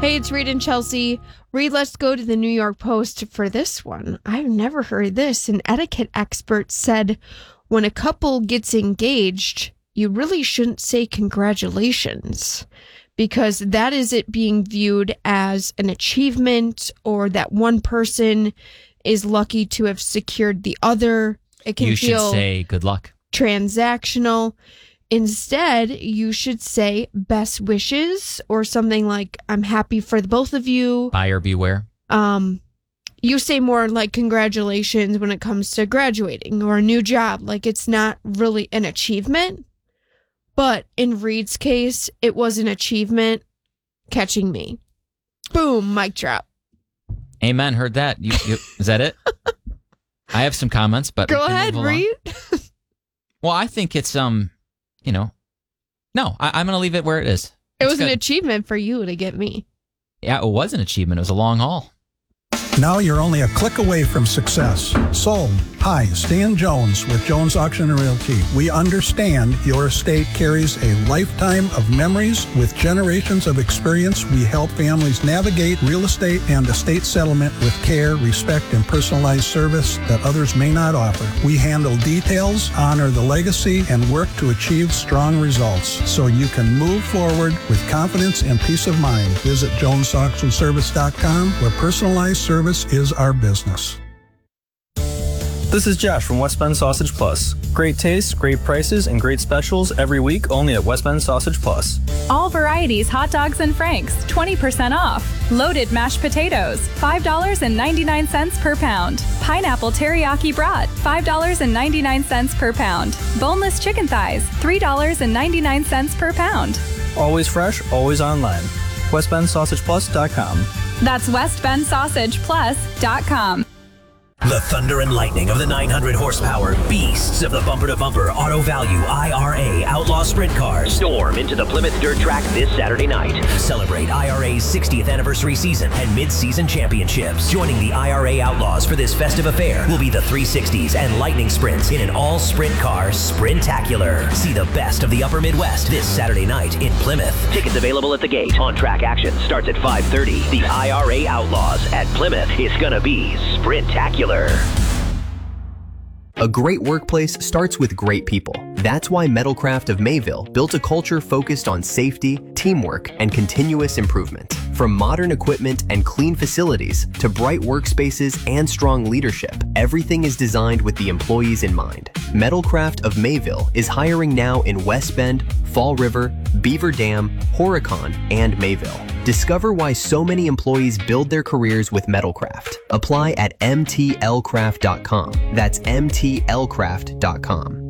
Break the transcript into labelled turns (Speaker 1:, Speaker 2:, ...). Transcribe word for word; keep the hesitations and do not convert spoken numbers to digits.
Speaker 1: Hey, it's Reed and Chelsea. Reed, let's go to the New York Post for this one. I've never heard this. An etiquette expert said when a couple gets engaged, you really shouldn't say congratulations because that is it being viewed as an achievement or that one person is lucky to have secured the other. It can
Speaker 2: you should
Speaker 1: feel
Speaker 2: say good luck.
Speaker 1: Transactional. Instead, you should say best wishes or something like, I'm happy for the both of you.
Speaker 2: Buyer beware.
Speaker 1: Um, you say more like congratulations when it comes to graduating or a new job. Like it's not really an achievement. But in Reed's case, it was an achievement catching me. Boom, mic drop.
Speaker 2: Amen. Heard that. You, you, is that it? I have some comments, but
Speaker 1: go ahead, Reed.
Speaker 2: Well, I think it's um. You know, no, I, I'm going to leave it where it is.
Speaker 1: It
Speaker 2: It's
Speaker 1: was
Speaker 2: good.
Speaker 1: an achievement for you to get me.
Speaker 2: Yeah, it was an achievement. It was a long haul.
Speaker 3: Now you're only a click away from success. Sold. Hi, Stan Jones with Jones Auction and Realty. We understand your estate carries a lifetime of memories. With generations of experience, we help families navigate real estate and estate settlement with care, respect, and personalized service that others may not offer. We handle details, honor the legacy, and work to achieve strong results so you can move forward with confidence and peace of mind. Visit jones auction service dot com where personalized service is our business.
Speaker 4: This is Josh from West Bend Sausage Plus. Great taste, great prices, and great specials every week only at West Bend Sausage Plus.
Speaker 5: All varieties hot dogs and franks, twenty percent off. Loaded mashed potatoes, five dollars and ninety-nine cents per pound. Pineapple teriyaki brat, five dollars and ninety-nine cents per pound. Boneless chicken thighs, three dollars and ninety-nine cents per pound.
Speaker 4: Always fresh, always online. west bend sausage plus dot com.
Speaker 5: That's west bend sausage plus dot com.
Speaker 6: The thunder and lightning of the nine hundred horsepower beasts of the bumper-to-bumper Auto Value I R A Outlaw Sprint Cars storm into the Plymouth Dirt Track this Saturday night. Celebrate I R A's sixtieth anniversary season and mid-season championships. Joining the I R A Outlaws for this festive affair will be the three sixties and Lightning Sprints in an all-sprint car Sprintacular. See the best of the Upper Midwest this Saturday night in Plymouth. Tickets available at the gate. On-track action starts at five thirty. The I R A Outlaws at Plymouth is gonna be Sprintacular.
Speaker 7: A great workplace starts with great people. That's why Metalcraft of Mayville built a culture focused on safety, teamwork, and continuous improvement. From modern equipment and clean facilities to bright workspaces and strong leadership, everything is designed with the employees in mind. Metalcraft of Mayville is hiring now in West Bend, Fall River, Beaver Dam, Horicon, and Mayville. Discover why so many employees build their careers with Metalcraft. Apply at m t l craft dot com. That's m t l craft dot com.